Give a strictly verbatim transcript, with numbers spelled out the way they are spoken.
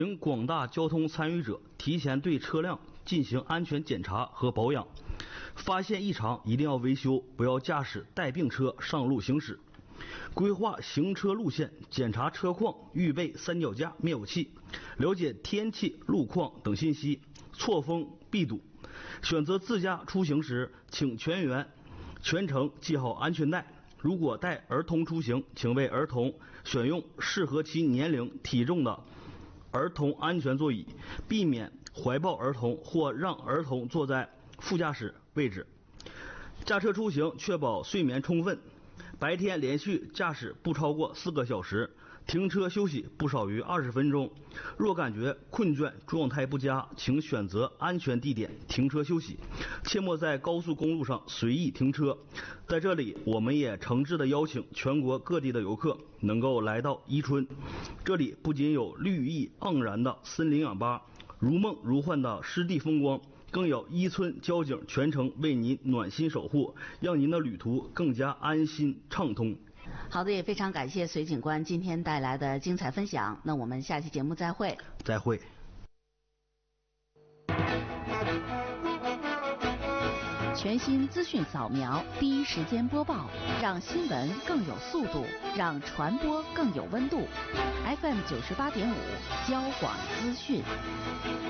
请广大交通参与者提前对车辆进行安全检查和保养，发现异常一定要维修，不要驾驶带病车上路行驶。规划行车路线，检查车况，预备三脚架、灭火器，了解天气、路况等信息，错峰必堵。选择自驾出行时，请全员全程系好安全带。如果带儿童出行，请为儿童选用适合其年龄、体重的儿童安全座椅，避免怀抱儿童或让儿童坐在副驾驶位置。驾车出行确保睡眠充分，白天连续驾驶不超过四个小时，停车休息不少于二十分钟。若感觉困倦、状态不佳，请选择安全地点停车休息，切莫在高速公路上随意停车。在这里，我们也诚挚的邀请全国各地的游客能够来到伊春，这里不仅有绿意盎然的森林氧吧，如梦如幻的湿地风光，更有伊春交警全程为您暖心守护，让您的旅途更加安心畅通。 好的，也非常感谢隋警官今天带来的精彩分享。那我们下期节目再会。 再会。 全新资讯扫描，第一时间播报，让新闻更有速度，让传播更有温度。F M 九十八点五，交广资讯。